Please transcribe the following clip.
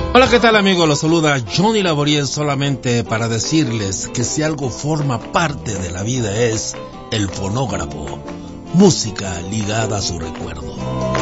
Hola, ¿qué tal, amigos? Los saluda Johnny Laboriel, solamente para decirles que si algo forma parte de la vida es el fonógrafo, música ligada a su recuerdo.